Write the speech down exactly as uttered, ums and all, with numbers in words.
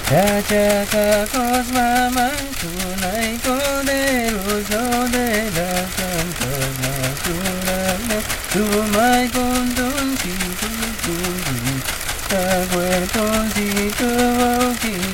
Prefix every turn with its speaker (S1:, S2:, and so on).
S1: Rachakakos mamang tunay poderoso de la santa natura tumay condoncito tuyo ta cuerpocito